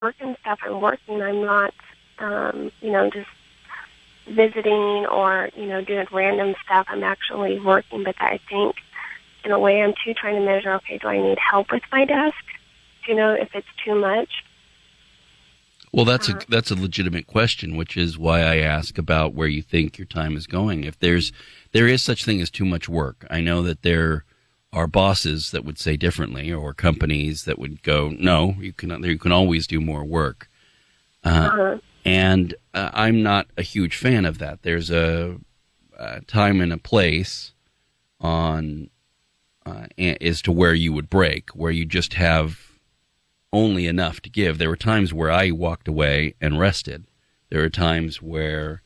working stuff, I'm working. I'm not, just visiting or, doing random stuff. I'm actually working, but I think in a way I'm too trying to measure, okay, do I need help with my desk? If it's too much. Well, that's a legitimate question, which is why I ask about where you think your time is going. If there is such thing as too much work, I know that there are bosses that would say differently, or companies that would go, no, you can always do more work. And I'm not a huge fan of that. There's a time and a place on as to where you would break, where you just have only enough to give. There were times where I walked away and rested. There were times where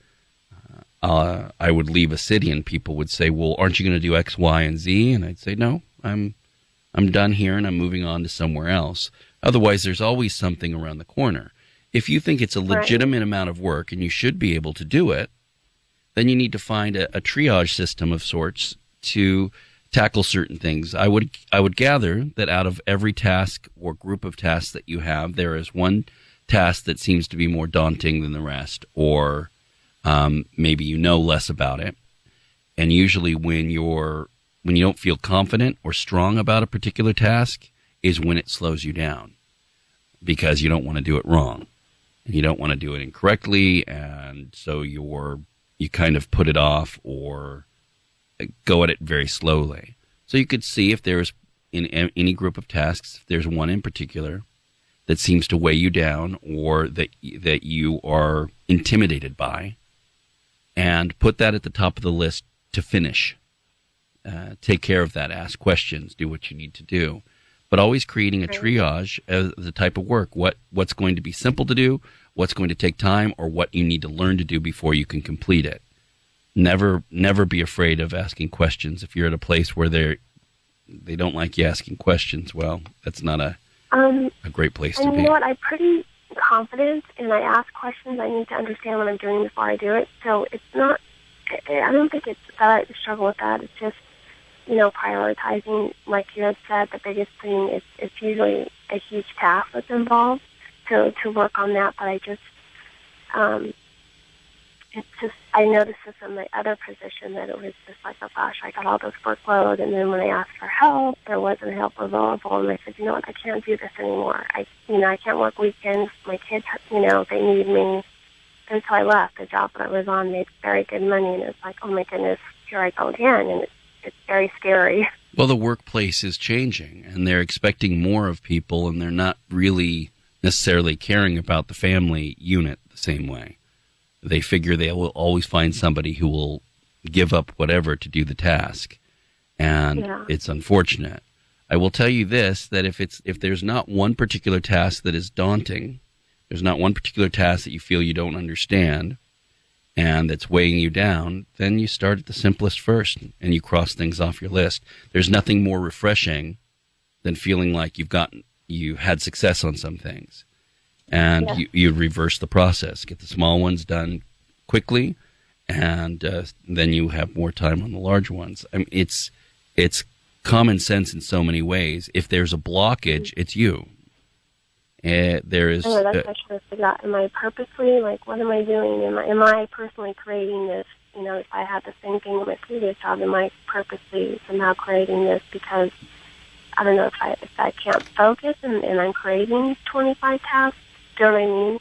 I would leave a city and people would say, well, aren't you going to do X, Y, and Z? And I'd say, no, I'm done here and I'm moving on to somewhere else. Otherwise, there's always something around the corner. If you think it's a legitimate amount of work and you should be able to do it, then you need to find a triage system of sorts to tackle certain things. I would gather that out of every task or group of tasks that you have, there is one task that seems to be more daunting than the rest, or maybe you know less about it. And usually when you don't feel confident or strong about a particular task is when it slows you down, because you don't want to do it wrong and you don't want to do it incorrectly, and so you kind of put it off or go at it very slowly. So you could see if there's, in any group of tasks, if there's one in particular that seems to weigh you down or that you are intimidated by, and put that at the top of the list to finish. Take care of that. Ask questions. Do what you need to do. But always creating a triage of the type of work. What's going to be simple to do, what's going to take time, or what you need to learn to do before you can complete it. Never be afraid of asking questions. If you're at a place where they don't like you asking questions, well, that's not a great place to be. You know what? I'm pretty confident, and I ask questions. I need to understand what I'm doing before I do it. So it's not. I don't think it's that I struggle with that. It's just, prioritizing. Like you had said, the biggest thing is it's usually a huge task that's involved. So to work on that, but I just. It's just, I noticed this in my other position that it was just like, oh gosh, I got all this workload, and then when I asked for help, there wasn't help available, and I said, you know what, I can't do this anymore. I can't work weekends. My kids, they need me. And so I left. The job that I was on made very good money, and it's like, oh my goodness, here I go again, and it's very scary. Well, the workplace is changing, and they're expecting more of people, and they're not really necessarily caring about the family unit the same way. They figure they will always find somebody who will give up whatever to do the task. And It's unfortunate. I will tell you this, that if there's not one particular task that is daunting, there's not one particular task that you feel you don't understand and that's weighing you down, then you start at the simplest first and you cross things off your list. There's nothing more refreshing than feeling like you had success on some things. And you reverse the process, get the small ones done quickly, and then you have more time on the large ones. I mean, it's common sense in so many ways. If there's a blockage, it's you. There is. Oh, that's what I should have forgot. Am I purposely, what am I doing? Am I personally creating this? If I had the same thing in my previous job, am I purposely somehow creating this because I don't know if I can't focus and I'm creating 25 tasks? Do you know what I mean?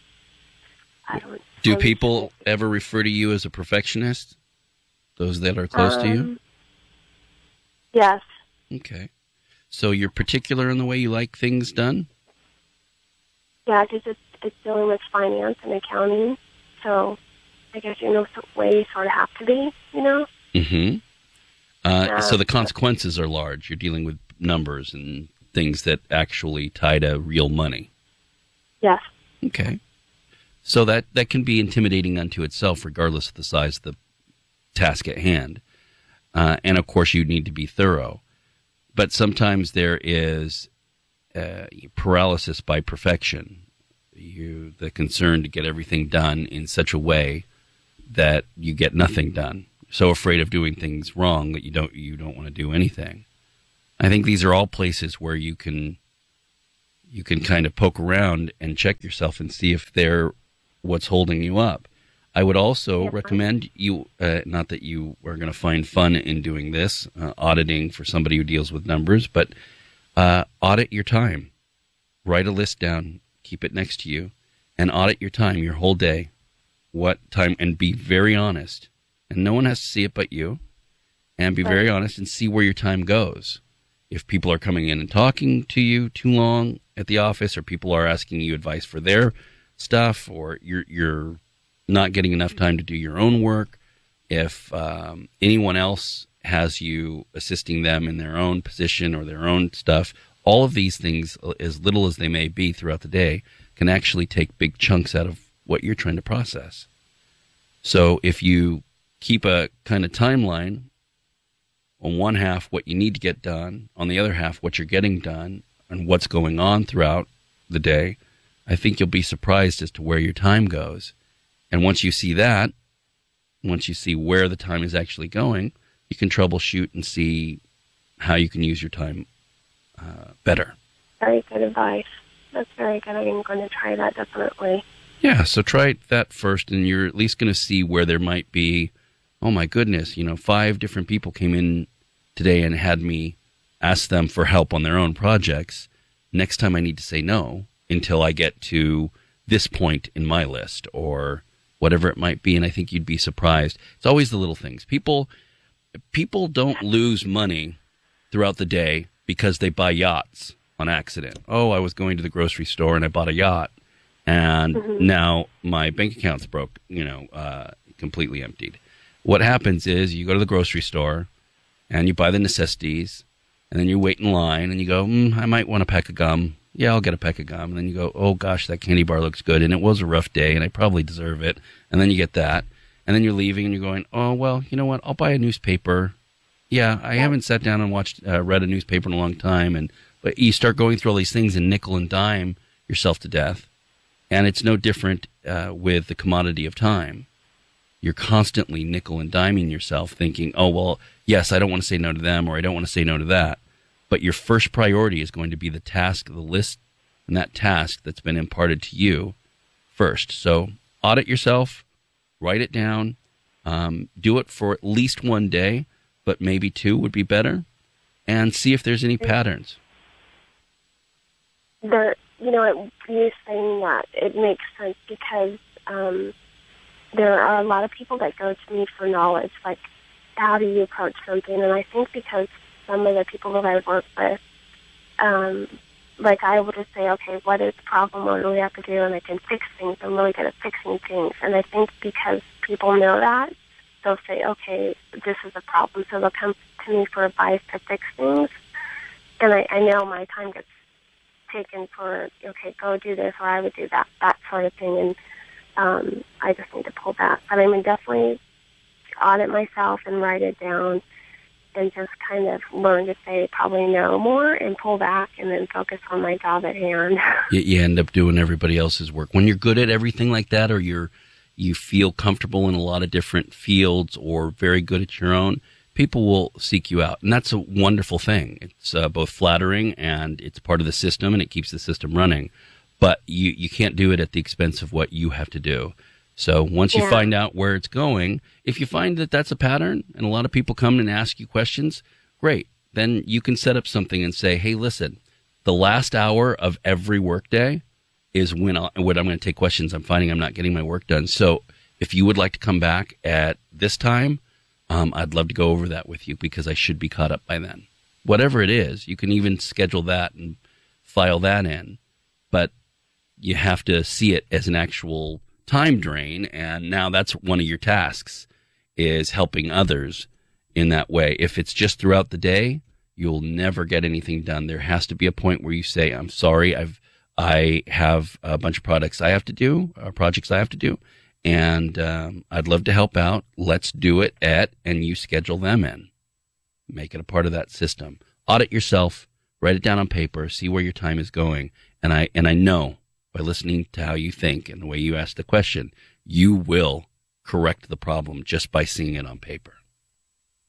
Do people ever refer to you as a perfectionist? Those that are close to you? Yes. Okay. So you're particular in the way you like things done? Yeah, because it's dealing with finance and accounting. So I guess, some way you sort of have to be, Mm-hmm. So the consequences are large. You're dealing with numbers and things that actually tie to real money. Yes. Okay. So that can be intimidating unto itself, regardless of the size of the task at hand. And, of course, you need to be thorough. But sometimes there is paralysis by perfection. The concern to get everything done in such a way that you get nothing done. So afraid of doing things wrong that you don't want to do anything. I think these are all places where you can you can kind of poke around and check yourself and see if they're what's holding you up. I would also recommend you, not that you are going to find fun in doing this, auditing for somebody who deals with numbers, but audit your time. Write a list down, keep it next to you, and audit your time, your whole day, what time, and be very honest. And no one has to see it but you. And be very honest and see where your time goes. If people are coming in and talking to you too long at the office, or people are asking you advice for their stuff, or you're not getting enough time to do your own work, if anyone else has you assisting them in their own position or their own stuff, all of these things, as little as they may be throughout the day, can actually take big chunks out of what you're trying to process. So if you keep a kind of timeline, on one half what you need to get done, on the other half what you're getting done, and what's going on throughout the day, I think you'll be surprised as to where your time goes. And once you see that, once you see where the time is actually going, you can troubleshoot and see how you can use your time better. Very good advice. That's very good. I'm going to try that definitely. Yeah, so try that first, and you're at least going to see where there might be, oh my goodness, 5 different people came in today and had me ask them for help on their own projects. Next time I need to say no until I get to this point in my list, or whatever it might be. And I think you'd be surprised. It's always the little things. People don't lose money throughout the day because they buy yachts on accident. Oh, I was going to the grocery store and I bought a yacht, and now my bank account's broke, completely emptied. What happens is you go to the grocery store and you buy the necessities, and then you wait in line and you go, I might want a pack of gum. Yeah, I'll get a pack of gum. And then you go, oh gosh, that candy bar looks good, and it was a rough day and I probably deserve it. And then you get that. And then you're leaving and you're going, oh, well, you know what? I'll buy a newspaper. Yeah, I haven't sat down and read a newspaper in a long time. But you start going through all these things and nickel and dime yourself to death. And it's no different with the commodity of time. You're constantly nickel and diming yourself, thinking, oh, well, yes, I don't want to say no to them, or I don't want to say no to that. But your first priority is going to be the task, the list, and that task that's been imparted to you first. So audit yourself, write it down, do it for at least one day, but maybe 2 would be better, and see if there's any patterns. You saying that, it makes sense, because there are a lot of people that go to me for knowledge, like, how do you approach something? And I think because some of the people that I work with, I would just say, okay, what is the problem? What do we have to do? And I can fix things. I'm really good at fixing things. And I think because people know that, they'll say, okay, this is a problem. So they'll come to me for advice to fix things. And I know my time gets taken for, okay, go do this, or I would do that sort of thing. And I just need to pull back. But I mean, definitely audit myself and write it down, and just kind of learn to say probably no more and pull back, and then focus on my job at hand. You end up doing everybody else's work. When you're good at everything like that, or you feel comfortable in a lot of different fields, or very good at your own, people will seek you out. And that's a wonderful thing. It's both flattering, and it's part of the system, and it keeps the system running. But you can't do it at the expense of what you have to do. So once you find out where it's going, if you find that that's a pattern and a lot of people come and ask you questions, great. Then you can set up something and say, hey, listen, the last hour of every workday is when I'm going to take questions. I'm finding I'm not getting my work done. So if you would like to come back at this time, I'd love to go over that with you, because I should be caught up by then. Whatever it is, you can even schedule that and file that in. But you have to see it as an actual time drain, and now that's one of your tasks, is helping others in that way. If it's just throughout the day, you'll never get anything done. There has to be a point where you say, I'm sorry, I have a bunch of projects I have to do, and I'd love to help out. Let's do it and you schedule them in. Make it a part of that system. Audit yourself, write it down on paper, see where your time is going, and I know, by listening to how you think and the way you ask the question, you will correct the problem just by seeing it on paper.